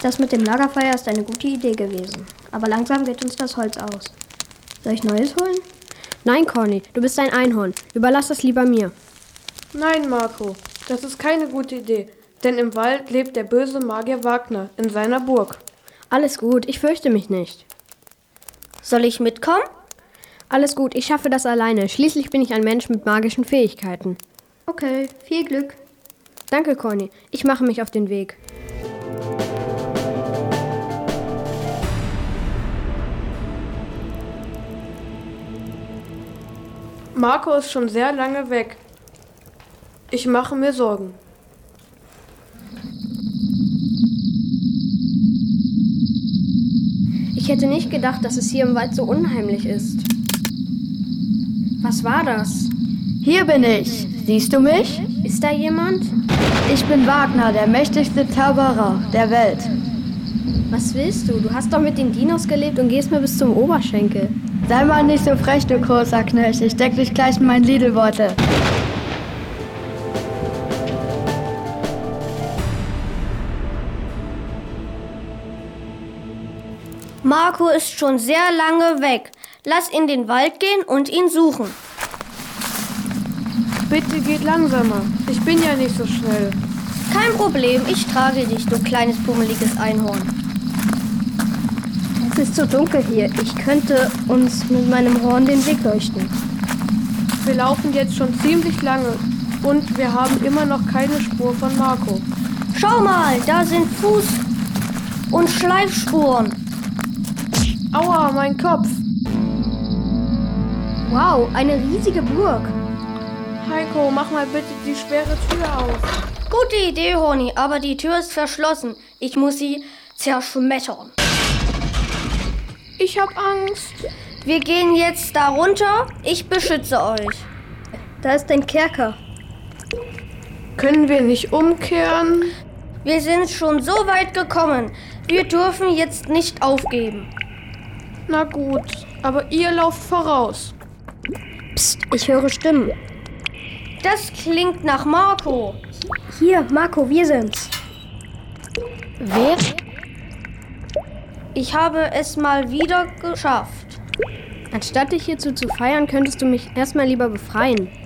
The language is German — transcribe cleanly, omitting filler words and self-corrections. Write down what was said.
Das mit dem Lagerfeuer ist eine gute Idee gewesen. Aber langsam geht uns das Holz aus. Soll ich Neues holen? Nein, Conny, du bist ein Einhorn. Überlass das lieber mir. Nein, Marco, das ist keine gute Idee. Denn im Wald lebt der böse Magier Wagner in seiner Burg. Alles gut, ich fürchte mich nicht. Soll ich mitkommen? Alles gut, ich schaffe das alleine. Schließlich bin ich ein Mensch mit magischen Fähigkeiten. Okay, viel Glück. Danke, Conny. Ich mache mich auf den Weg. Marco ist schon sehr lange weg. Ich mache mir Sorgen. Ich hätte nicht gedacht, dass es hier im Wald so unheimlich ist. Was war das? Hier bin ich. Siehst du mich? Ist da jemand? Ich bin Wagner, der mächtigste Zauberer der Welt. Was willst du? Du hast doch mit den Dinos gelebt und gehst mir bis zum Oberschenkel. Sei mal nicht so frech, du großer Knirsch. Ich steck dich gleich in meinen Lidl-Beutel. Marco ist schon sehr lange weg. Lass in den Wald gehen und ihn suchen. Bitte geht langsamer. Ich bin ja nicht so schnell. Kein Problem, ich trage dich, du kleines pummeliges Einhorn. Es ist so dunkel hier. Ich könnte uns mit meinem Horn den Weg leuchten. Wir laufen jetzt schon ziemlich lange und wir haben immer noch keine Spur von Marco. Schau mal, da sind Fuß- und Schleifspuren. Aua, mein Kopf. Wow, eine riesige Burg. Heiko, mach mal bitte die schwere Tür auf. Gute Idee, Horni, aber die Tür ist verschlossen. Ich muss sie zerschmettern. Ich hab Angst. Wir gehen jetzt da runter. Ich beschütze euch. Da ist ein Kerker. Können wir nicht umkehren? Wir sind schon so weit gekommen. Wir dürfen jetzt nicht aufgeben. Na gut, aber ihr lauft voraus. Psst, ich höre Stimmen. Das klingt nach Marco. Hier, Marco, wir sind's. Wer? Ich habe es mal wieder geschafft. Anstatt dich hierzu zu feiern, könntest du mich erstmal lieber befreien.